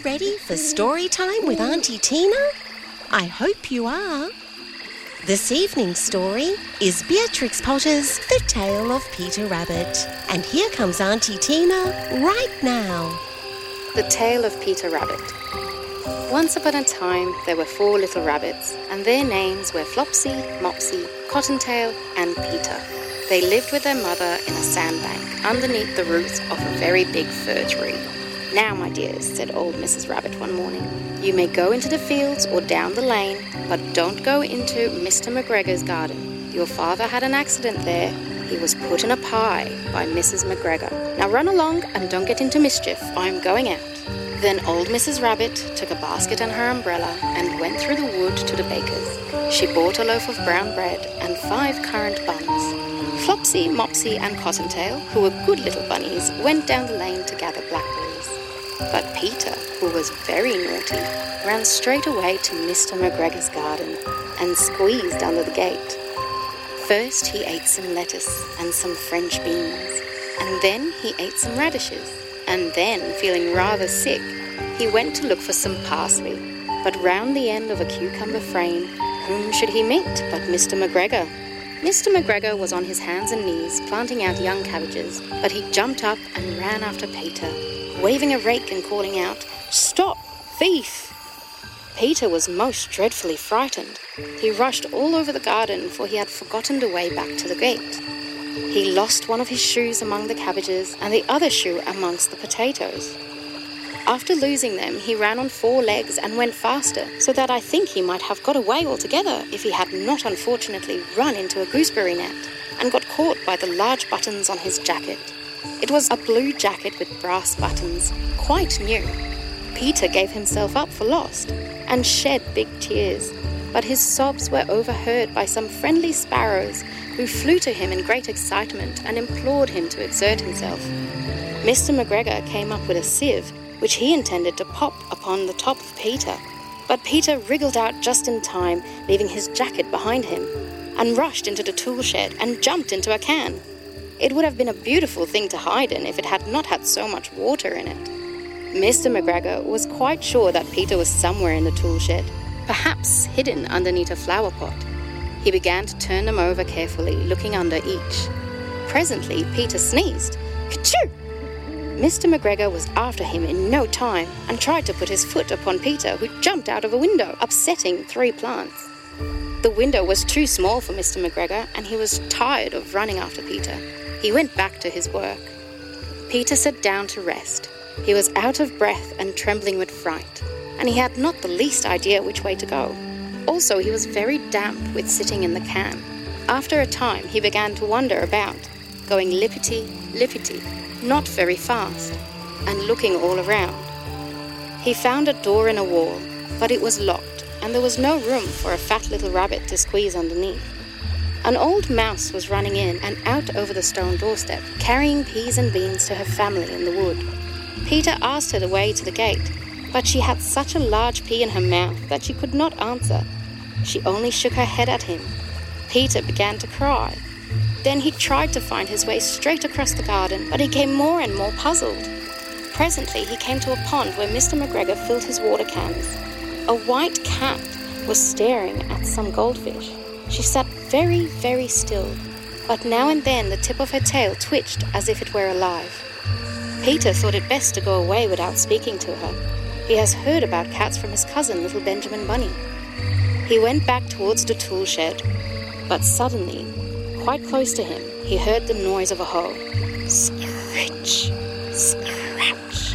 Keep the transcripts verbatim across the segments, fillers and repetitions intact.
ready for story time with Auntie Tina? I hope you are. This evening's story is Beatrix Potter's The Tale of Peter Rabbit. And here comes Auntie Tina right now. The Tale of Peter Rabbit. Once upon a time, there were four little rabbits, and their names were Flopsy, Mopsy, Cottontail, and Peter. They lived with their mother in a sandbank underneath the roots of a very big fir tree. "Now, my dears," said old Missus Rabbit one morning, "you may go into the fields or down the lane, but don't go into Mister McGregor's garden. Your father had an accident there. He was put in a pie by Missus McGregor. Now run along and don't get into mischief. I'm going out." Then old Missus Rabbit took a basket and her umbrella and went through the wood to the baker's. She bought a loaf of brown bread and five currant buns. Flopsy, Mopsy, and Cottontail, who were good little bunnies, went down the lane to gather blackberries. But Peter, who was very naughty, ran straight away to Mister McGregor's garden and squeezed under the gate. First he ate some lettuce and some French beans, and then he ate some radishes, and then, feeling rather sick, he went to look for some parsley. But round the end of a cucumber frame, whom should he meet but Mister McGregor? Mister McGregor was on his hands and knees planting out young cabbages, but he jumped up and ran after Peter, waving a rake and calling out, "Stop, thief!" Peter was most dreadfully frightened. He rushed all over the garden, for he had forgotten the way back to the gate. He lost one of his shoes among the cabbages and the other shoe amongst the potatoes. After losing them, he ran on four legs and went faster, so that I think he might have got away altogether if he had not unfortunately run into a gooseberry net and got caught by the large buttons on his jacket. It was a blue jacket with brass buttons, quite new. Peter gave himself up for lost and shed big tears, but his sobs were overheard by some friendly sparrows who flew to him in great excitement and implored him to exert himself. Mister McGregor came up with a sieve, which he intended to pop upon the top of Peter, but Peter wriggled out just in time, leaving his jacket behind him, and rushed into the tool shed and jumped into a can. It would have been a beautiful thing to hide in if it had not had so much water in it. Mister McGregor was quite sure that Peter was somewhere in the tool shed, perhaps hidden underneath a flower pot. He began to turn them over carefully, looking under each. Presently, Peter sneezed. Ka-choo! Mister McGregor was after him in no time and tried to put his foot upon Peter, who jumped out of a window, upsetting three plants. The window was too small for Mister McGregor, and he was tired of running after Peter. He went back to his work. Peter sat down to rest. He was out of breath and trembling with fright, and he had not the least idea which way to go. Also, he was very damp with sitting in the can. After a time, he began to wander about, going lippity, lippity, not very fast, and looking all around. He found a door in a wall, but it was locked, and there was no room for a fat little rabbit to squeeze underneath. An old mouse was running in and out over the stone doorstep, carrying peas and beans to her family in the wood. Peter asked her the way to the gate, but she had such a large pea in her mouth that she could not answer. She only shook her head at him. Peter began to cry. Then he tried to find his way straight across the garden, but he became more and more puzzled. Presently he came to a pond where Mister McGregor filled his water cans. A white cat was staring at some goldfish. She sat very, very still, but now and then the tip of her tail twitched as if it were alive. Peter thought it best to go away without speaking to her. He has heard about cats from his cousin, little Benjamin Bunny. He went back towards the tool shed, but suddenly, quite close to him, he heard the noise of a hoe. Scritch, scratch,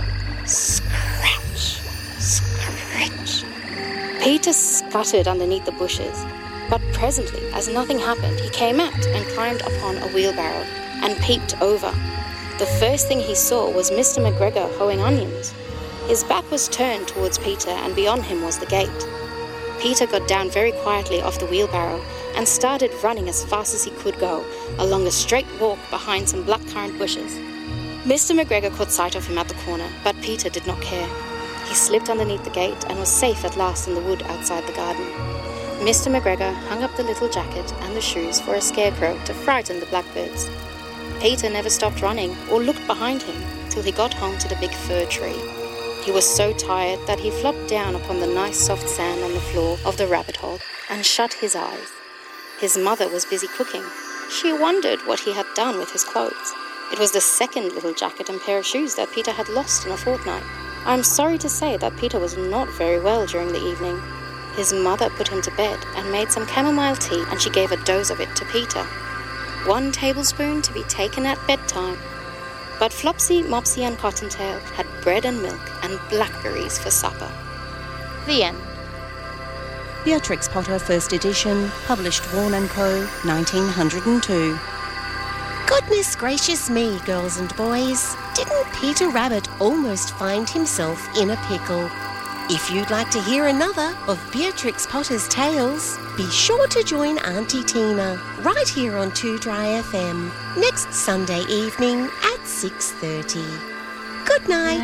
scratch, scritch. Peter scuttered underneath the bushes, but presently, as nothing happened, he came out and climbed upon a wheelbarrow and peeped over. The first thing he saw was Mister McGregor hoeing onions. His back was turned towards Peter, and beyond him was the gate. Peter got down very quietly off the wheelbarrow and started running as fast as he could go, along a straight walk behind some blackcurrant bushes. Mister McGregor caught sight of him at the corner, but Peter did not care. He slipped underneath the gate and was safe at last in the wood outside the garden. Mister McGregor hung up the little jacket and the shoes for a scarecrow to frighten the blackbirds. Peter never stopped running or looked behind him till he got home to the big fir tree. He was so tired that he flopped down upon the nice soft sand on the floor of the rabbit hole and shut his eyes. His mother was busy cooking. She wondered what he had done with his clothes. It was the second little jacket and pair of shoes that Peter had lost in a fortnight. I am sorry to say that Peter was not very well during the evening. His mother put him to bed and made some chamomile tea, and she gave a dose of it to Peter. One tablespoon to be taken at bedtime. But Flopsy, Mopsy and Cottontail had bread and milk and blackberries for supper. The end. Beatrix Potter, first edition, published Vaughan and Co, nineteen oh two. Goodness gracious me, girls and boys. Didn't Peter Rabbit almost find himself in a pickle? If you'd like to hear another of Beatrix Potter's tales, be sure to join Auntie Tina right here on two Dry F M next Sunday evening at six thirty. Good night.